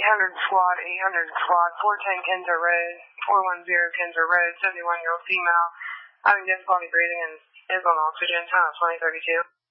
800 SWAT, 800 SWAT, 410 Kenzo Road, 410 Kenzo Road, 71-year-old female, having difficulty breathing and is on oxygen, time of 2032.